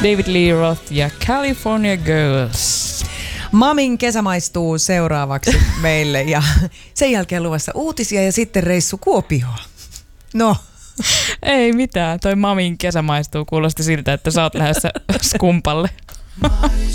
David Lee Roth ja California Girls. Mamin kesä maistuu seuraavaksi meille ja sen jälkeen luvassa uutisia ja sitten reissu Kuopioon. No. Ei mitään, toi Mamin kesä maistuu kuulosti siltä, että sä oot lähdössä skumpalle.